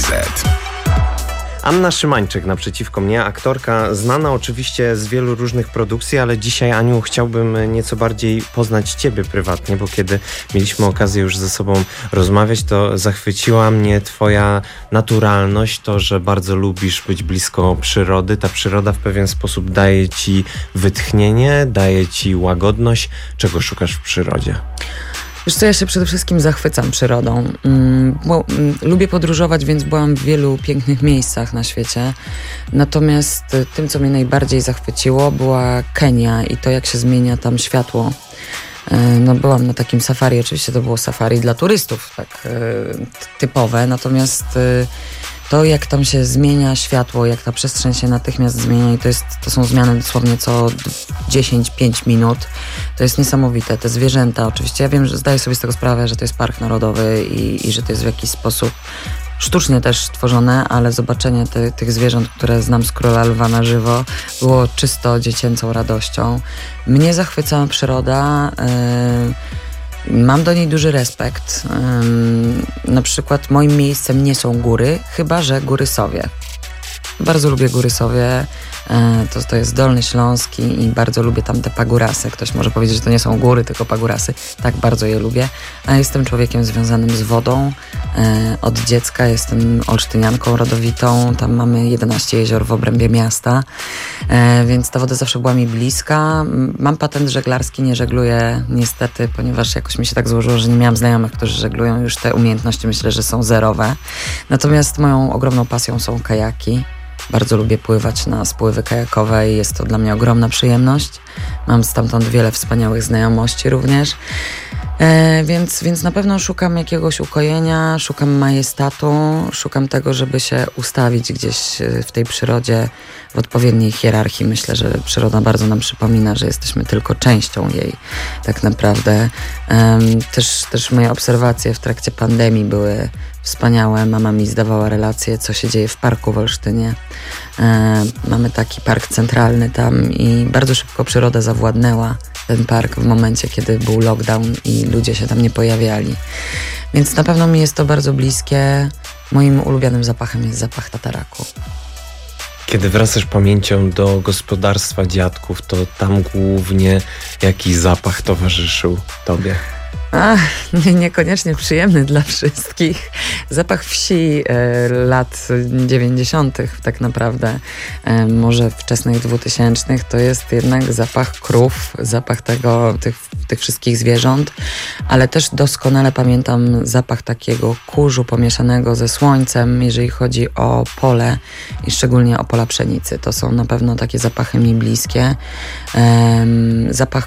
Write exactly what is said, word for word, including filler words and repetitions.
Z. Anna Szymańczyk naprzeciwko mnie, aktorka znana oczywiście z wielu różnych produkcji, ale dzisiaj, Aniu, chciałbym nieco bardziej poznać Ciebie prywatnie, bo kiedy mieliśmy okazję już ze sobą rozmawiać, to zachwyciła mnie Twoja naturalność, to, że bardzo lubisz być blisko przyrody. Ta przyroda w pewien sposób daje Ci wytchnienie, daje Ci łagodność. Czego szukasz w przyrodzie? Wiesz co, ja się przede wszystkim zachwycam przyrodą. Mm, bo, mm, lubię podróżować, więc byłam w wielu pięknych miejscach na świecie. Natomiast tym, co mnie najbardziej zachwyciło, była Kenia i to, jak się zmienia tam światło. No, byłam na takim safari, oczywiście to było safari dla turystów, tak typowe, natomiast to, jak tam się zmienia światło, jak ta przestrzeń się natychmiast zmienia i to, jest, to są zmiany dosłownie co dziesięć pięć minut, to jest niesamowite. Te zwierzęta, oczywiście ja wiem, że zdaję sobie z tego sprawę, że to jest park narodowy i, i że to jest w jakiś sposób sztucznie też stworzone, ale zobaczenie ty, tych zwierząt, które znam z Króla Lwa na żywo, było czysto dziecięcą radością. Mnie zachwyca przyroda. Yy, Mam do niej duży respekt. Um, na przykład moim miejscem nie są góry, chyba że Góry Sowie. Bardzo lubię Góry Sowie. E, to, to jest Dolny Śląski i bardzo lubię tam te pagórasy. Ktoś może powiedzieć, że to nie są góry, tylko pagórasy. Tak, bardzo je lubię. A jestem człowiekiem związanym z wodą. E, od dziecka jestem olsztynianką rodowitą. Tam mamy jedenaście jezior w obrębie miasta. E, więc ta woda zawsze była mi bliska. Mam patent żeglarski, nie żegluję niestety, ponieważ jakoś mi się tak złożyło, że nie miałam znajomych, którzy żeglują. Już te umiejętności myślę, że są zerowe. Natomiast moją ogromną pasją są kajaki. Bardzo lubię pływać na spływy kajakowe i jest to dla mnie ogromna przyjemność. Mam stamtąd wiele wspaniałych znajomości również. E, więc, więc na pewno szukam jakiegoś ukojenia, szukam majestatu, szukam tego, żeby się ustawić gdzieś w tej przyrodzie w odpowiedniej hierarchii. Myślę, że przyroda bardzo nam przypomina, że jesteśmy tylko częścią jej tak naprawdę. E, też, też moje obserwacje w trakcie pandemii były wspaniałe. Mama mi zdawała relacje, co się dzieje w parku w Olsztynie. E, mamy taki park centralny tam i bardzo szybko przyroda zawładnęła ten park w momencie, kiedy był lockdown i ludzie się tam nie pojawiali. Więc na pewno mi jest to bardzo bliskie. Moim ulubionym zapachem jest zapach tataraku. Kiedy wracasz pamięcią do gospodarstwa dziadków, to tam głównie jaki zapach towarzyszył tobie? Ach, nie, niekoniecznie przyjemny dla wszystkich. Zapach wsi e, lat dziewięćdziesiątych tak naprawdę, e, może wczesnych dwutysięcznych, to jest jednak zapach krów, zapach tego, tych, tych wszystkich zwierząt, ale też doskonale pamiętam zapach takiego kurzu pomieszanego ze słońcem, jeżeli chodzi o pole i szczególnie o pola pszenicy. To są na pewno takie zapachy mi bliskie. E, zapach